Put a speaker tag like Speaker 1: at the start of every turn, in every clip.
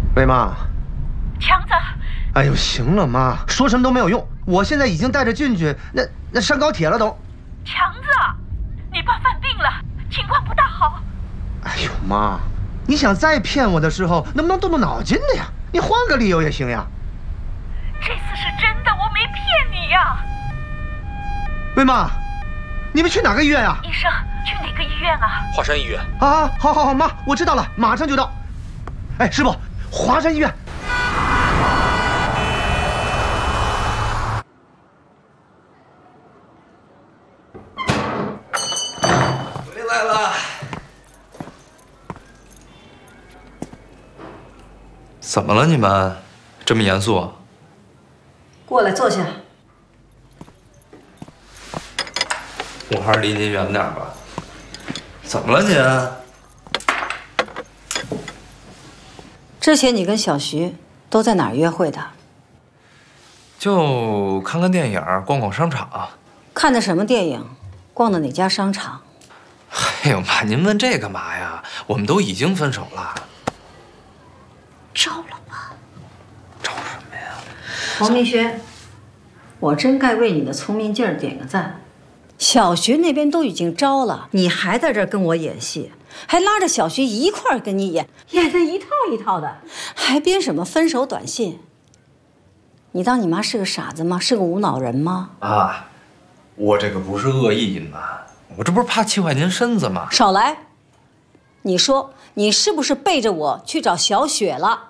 Speaker 1: 喂，妈。
Speaker 2: 强子。
Speaker 1: 哎呦，行了，妈，说什么都没有用。我现在已经带着俊俊那上高铁了都。
Speaker 2: 强子，你爸犯病了，情况不大好。
Speaker 1: 哎呦，妈，你想再骗我的时候，能不能动动脑筋的呀？你换个理由也行呀。
Speaker 2: 这次是真的，我没骗你呀。
Speaker 1: 喂，妈，你们去哪个医院呀？
Speaker 2: 医生，去哪个医院啊？
Speaker 3: 华山医院。
Speaker 1: 啊，好，妈，我知道了，马上就到。哎，师傅，华山医院。
Speaker 3: 回来了。怎么了？你们这么严肃？
Speaker 4: 过来坐下。
Speaker 3: 我还是离您远点吧。怎么了您？
Speaker 4: 之前你跟小徐都在哪儿约会的？
Speaker 3: 就看看电影，逛逛商场。
Speaker 4: 看的什么电影？逛的哪家商场？
Speaker 3: 哎呦妈，您问这干嘛呀？我们都已经分手了。
Speaker 4: 招了吧？
Speaker 3: 招什么呀？
Speaker 4: 黄明轩，我真该为你的聪明劲儿点个赞。小徐那边都已经招了，你还在这儿跟我演戏，还拉着小徐一块儿跟你演得一套一套的，还编什么分手短信？你当你妈是个傻子吗？是个无脑人吗？
Speaker 3: 啊，我这个不是恶意隐瞒，我这不是怕气坏您身子吗？
Speaker 4: 少来！你说你是不是背着我去找小雪了？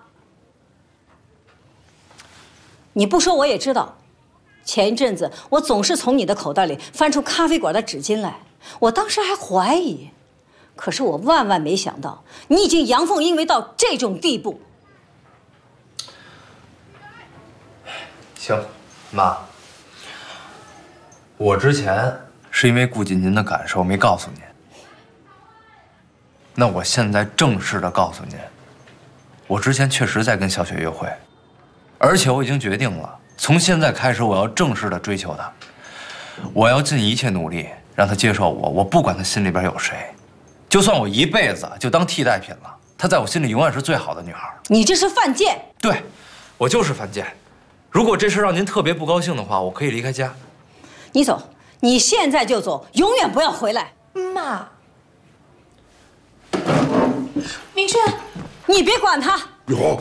Speaker 4: 你不说我也知道。前一阵子我总是从你的口袋里翻出咖啡馆的纸巾来，我当时还怀疑，可是我万万没想到你已经阳奉阴违到这种地步。
Speaker 3: 行，妈，我之前是因为顾及您的感受没告诉您，那我现在正式的告诉您，我之前确实在跟小雪约会，而且我已经决定了。从现在开始，我要正式的追求她，我要尽一切努力让她接受我。我不管她心里边有谁，就算我一辈子就当替代品了，她在我心里永远是最好的女孩。
Speaker 4: 你这是犯贱！
Speaker 3: 对，我就是犯贱。如果这事让您特别不高兴的话，我可以离开家。
Speaker 4: 你走，你现在就走，永远不要回来。
Speaker 5: 妈，明轩，
Speaker 4: 你别管他。
Speaker 6: 有。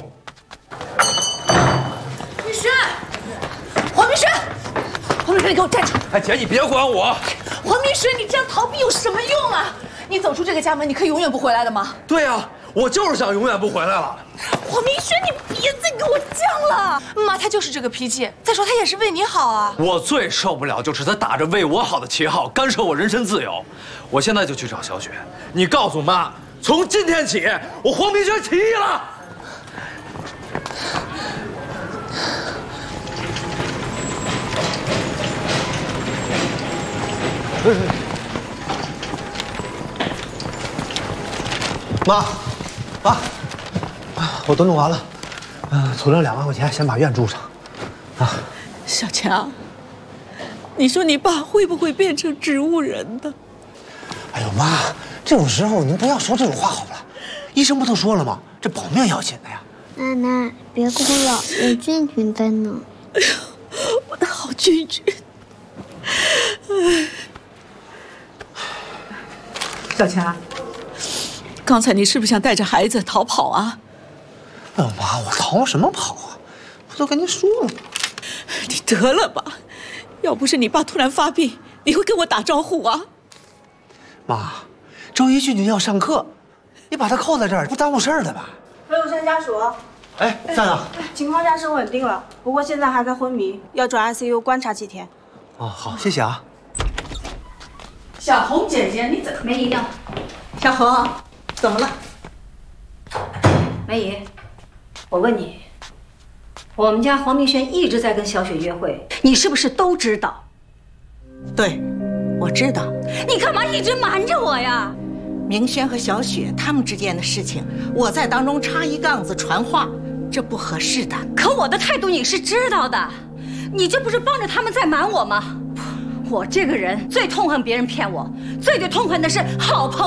Speaker 5: 明轩，黄明轩，黄明轩，你给我站住！
Speaker 3: 哎，姐，你别管我。
Speaker 5: 黄明轩，你这样逃避有什么用啊？你走出这个家门，你可以永远不回来的吗？
Speaker 3: 对啊，我就是想永远不回来了。
Speaker 5: 黄明轩，你别再给我犟了！妈，他就是这个脾气。再说他也是为你好啊。
Speaker 3: 我最受不了就是他打着为我好的旗号干涉我人身自由。我现在就去找小雪，你告诉妈，从今天起，我黄明轩起义了。
Speaker 1: 妈，我都弄完了，存了2万块钱，先把院住上。啊，
Speaker 5: 小强，你说你爸会不会变成植物人的？
Speaker 1: 哎呦妈，这种时候您不要说这种话好了，医生不都说了吗？这保命要紧的呀。
Speaker 7: 奶奶，别哭了，有俊俊在呢。
Speaker 5: 哎呦，我的好俊俊。小强，刚才你是不是想带着孩子逃跑啊？
Speaker 1: 哎呦妈，我逃什么跑啊？不都跟您说了吗？
Speaker 5: 你得了吧，要不是你爸突然发病，你会跟我打招呼啊？
Speaker 1: 妈，周一俊俊要上课，你把他扣在这儿，不耽误事儿的吧？
Speaker 8: 何永山家属，
Speaker 1: 哎，在呢。
Speaker 8: 情况加深稳定了，不过现在还在昏迷，要转 ICU 观察几天。
Speaker 1: 哦，好，谢谢啊。
Speaker 5: 小红姐姐，你怎么没呢？小红，怎么了？
Speaker 4: 梅姨，我问你，我们家黄明轩一直在跟小雪约会，你是不是都知道？
Speaker 9: 对，我知道。
Speaker 4: 你干嘛一直瞒着我呀？
Speaker 9: 明轩和小雪他们之间的事情，我在当中插一杠子传话，这不合适的。
Speaker 4: 可我的态度你是知道的，你这不是帮着他们在瞒我吗？我这个人最痛恨别人骗我，最痛恨的是好朋友。